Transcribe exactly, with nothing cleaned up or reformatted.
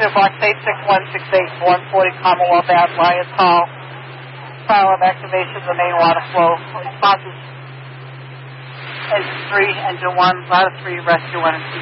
P O Box eight six one six eight, one forty Commonwealth Ave, Lyons Hall. File of activation of the main water flow. Responses: Engine three, Engine one, ladder three, rescue one, and